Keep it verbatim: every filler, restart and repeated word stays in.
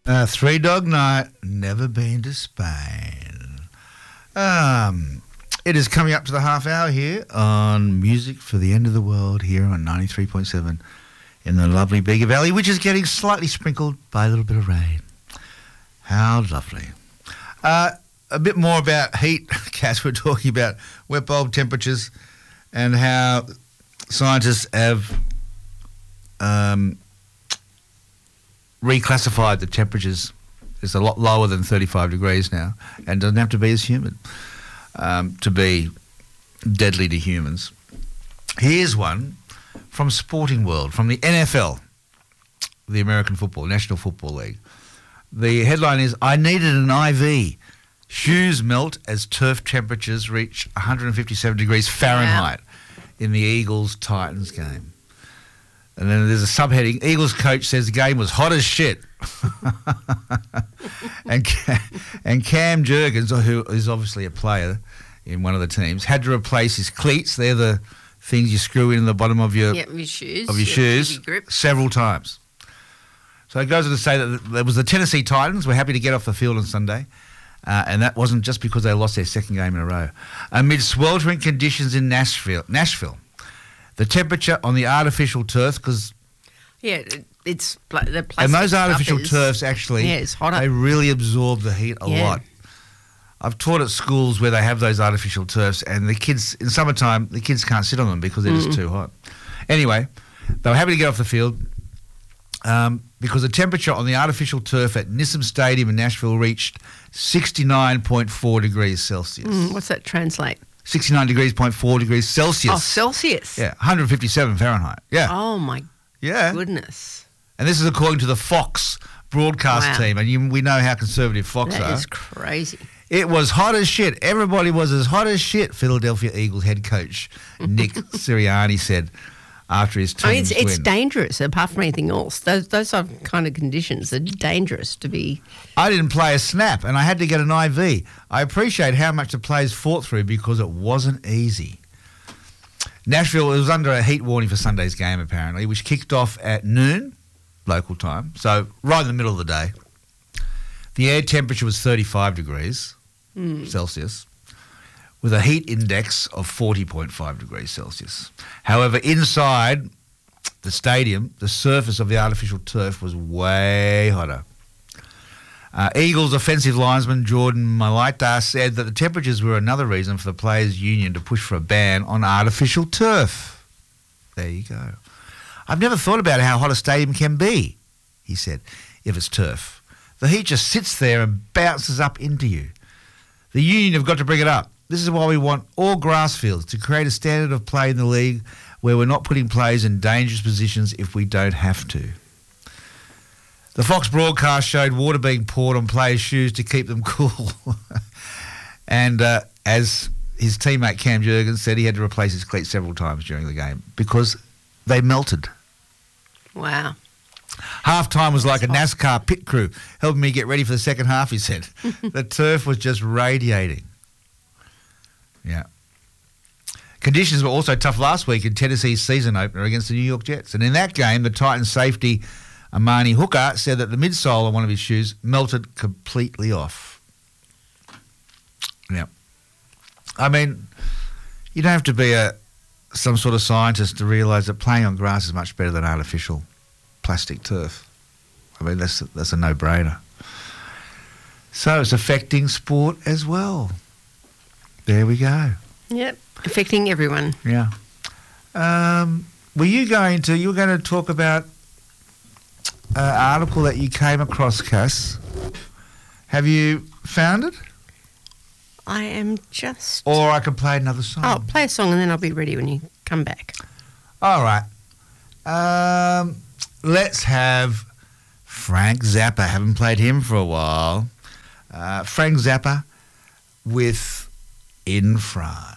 Uh, Three Dog Night, never been to Spain. Um, it is coming up to the half hour here on Music for the End of the World here on ninety-three point seven in the lovely Bega Valley, which is getting slightly sprinkled by a little bit of rain. How lovely. Uh, a bit more about heat, Cass. We're talking about wet bulb temperatures and how scientists have um, reclassified the temperatures. It's a lot lower than thirty-five degrees now and doesn't have to be as humid um, to be deadly to humans. Here's one from Sporting World, from the N F L, the American Football, National Football League. The headline is, I needed an I V. Shoes melt as turf temperatures reach one hundred fifty-seven degrees Fahrenheit wow. in the Eagles-Titans game. And then there's a subheading, Eagles coach says the game was hot as shit. and, and Cam Jurgens, who is obviously a player in one of the teams, had to replace his cleats. They're the things you screw in the bottom of your, yep, your shoes, of your yep, shoes grip. several times. So it goes on to say that there was the Tennessee Titans were happy to get off the field on Sunday, uh, and that wasn't just because they lost their second game in a row. Amid sweltering conditions in Nashville, Nashville, the temperature on the artificial turf, because yeah, it's pl- the plastic and those artificial is, turfs actually, yeah, it's hotter. They really absorb the heat a yeah. lot. I've taught at schools where they have those artificial turfs, and the kids in summertime the kids can't sit on them because they're mm. just too hot. Anyway, they were happy to get off the field. Um, because the temperature on the artificial turf at Nissan Stadium in Nashville reached sixty-nine point four degrees Celsius. Mm, what's that translate? sixty-nine degrees point four degrees Celsius. Oh, Celsius. Yeah, one hundred fifty-seven Fahrenheit. Yeah. Oh my yeah. goodness. And this is according to the Fox broadcast wow. team, and you, we know how conservative Fox that are. That is crazy. It was hot as shit. Everybody was as hot as shit, Philadelphia Eagles head coach Nick Sirianni said after his team's I mean, it's, win. it's dangerous, apart from anything else. Those those are kind of conditions are dangerous to be... I didn't play a snap, and I had to get an I V. I appreciate how much the players fought through because it wasn't easy. Nashville was under a heat warning for Sunday's game, apparently, which kicked off at noon, local time, so right in the middle of the day. The air temperature was thirty-five degrees mm. Celsius, with a heat index of forty point five degrees Celsius. However, inside the stadium, the surface of the artificial turf was way hotter. Uh, Eagles offensive linesman Jordan Malaita said that the temperatures were another reason for the players' union to push for a ban on artificial turf. There you go. I've never thought about how hot a stadium can be, he said, if it's turf. The heat just sits there and bounces up into you. The union have got to bring it up. This is why we want all grass fields, to create a standard of play in the league where we're not putting players in dangerous positions if we don't have to. The Fox broadcast showed water being poured on players' shoes to keep them cool. and uh, as his teammate Cam Jurgens said, he had to replace his cleats several times during the game because they melted. Wow. Half-time was like a NASCAR pit crew helping me get ready for the second half, he said. The turf was just radiating. Yeah. Conditions were also tough last week in Tennessee's season opener against the New York Jets. And in that game, the Titans safety Amani Hooker said that the midsole on one of his shoes melted completely off. Yeah. I mean, you don't have to be a some sort of scientist to realise that playing on grass is much better than artificial plastic turf. I mean, that's, that's a no-brainer. So it's affecting sport as well. There we go. Yep, affecting everyone. Yeah. Um, were you going to, you were going to talk about an article that you came across, Cass. Have you found it? I am just... Or I can play another song. Oh, play a song and then I'll be ready when you come back. All right. Um, let's have Frank Zappa. Haven't played him for a while. Uh, Frank Zappa with In France.